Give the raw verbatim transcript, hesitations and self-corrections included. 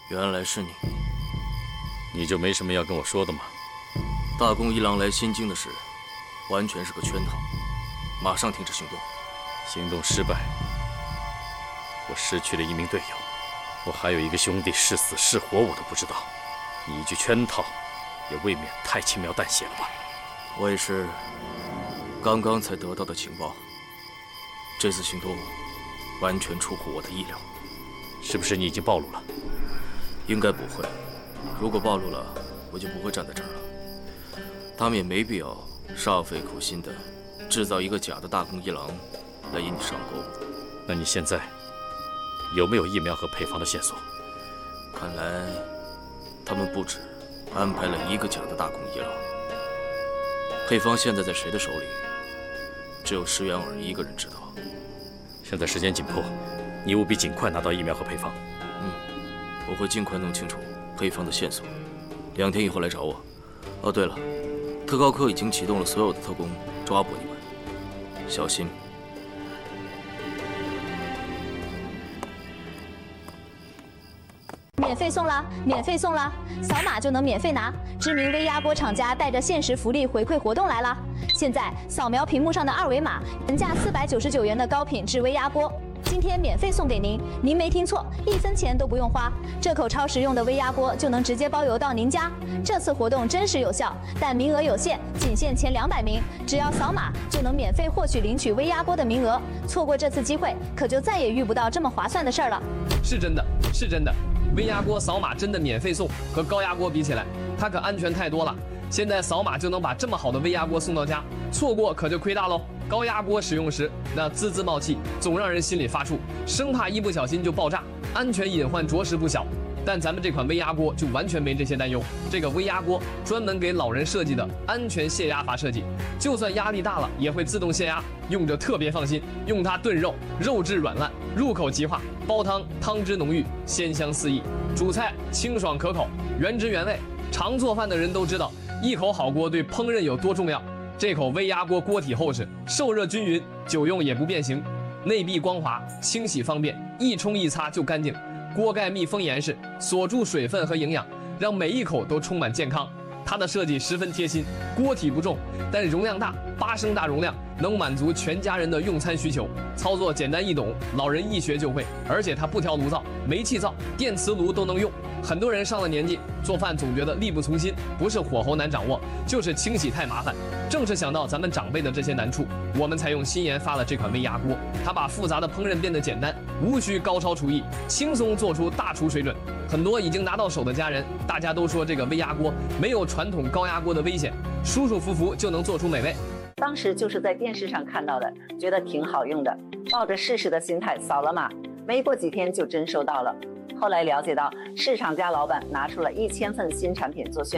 原来是你， 你就没什么要跟我说的吗？ 大宫一郎来新京的事，完全是个圈套，马上停止行动。 行动失败，我失去了一名队友，我还有一个兄弟是死是活我都不知道。你一句圈套，也未免太轻描淡写了吧？ 我也是刚刚才得到的情报，这次行动完全出乎我的意料。 是不是你已经暴露了？ 应该不会，如果暴露了，我就不会站在这儿了。他们也没必要煞费苦心的制造一个假的大宫一郎来引你上钩。 那你现在有没有疫苗和配方的线索？ 看来他们不止安排了一个假的大宫一郎。配方现在在谁的手里，只有石原尔一个人知道。 现在时间紧迫，你务必尽快拿到疫苗和配方。 嗯，我会尽快弄清楚配方的线索，两天以后来找我。哦，对了，特高科已经启动了所有的特工抓捕你们，小心。 免费送啦！免费送啦！扫码就能免费拿。知名微压锅厂家带着限时福利回馈活动来啦！现在扫描屏幕上的二维码，原价四百九十九元的高品质微压锅，今天免费送给您。您没听错，一分钱都不用花，这口超实用的微压锅就能直接包邮到您家。这次活动真实有效，但名额有限，仅限前两百名，只要扫码就能免费获取领取微压锅的名额。错过这次机会，可就再也遇不到这么划算的事儿了。 是真的，是真的。微压锅扫码真的免费送，和高压锅比起来，它可安全太多了。现在扫码就能把这么好的微压锅送到家，错过可就亏大喽。高压锅使用时那滋滋冒气，总让人心里发怵，生怕一不小心就爆炸，安全隐患着实不小。但咱们这款微压锅就完全没这些担忧。这个微压锅专门给老人设计的安全泄压阀设计，就算压力大了也会自动泄压，用着特别放心。用它炖肉，肉质软烂，入口即化；煲汤，汤汁浓郁，鲜香四溢；煮菜清爽可口，原汁原味。常做饭的人都知道，一口好锅对烹饪有多重要。这口微压锅锅体厚实，受热均匀，久用也不变形，内壁光滑，清洗方便，一冲一擦就干净。锅盖密封严实，锁住水分和营养，让每一口都充满健康。它的设计十分贴心，锅体不重，但容量大，八升大容量，能满足全家人的用餐需求。操作简单易懂，老人一学就会。而且它不挑炉灶，煤气灶、电磁炉都能用。很多人上了年纪，做饭总觉得力不从心，不是火候难掌握，就是清洗太麻烦。正是想到咱们长辈的这些难处，我们才用新研发了这款微压锅。它把复杂的烹饪变得简单，无需高超厨艺，轻松做出大厨水准。很多已经拿到手的家人，大家都说这个微压锅没有传统高压锅的危险，舒舒服服就能做出美味。 当时就是在电视上看到的，觉得挺好用的，抱着试试的心态扫了码，没过几天就真收到了。后来了解到，市场家老板拿出了一千份新产品做宣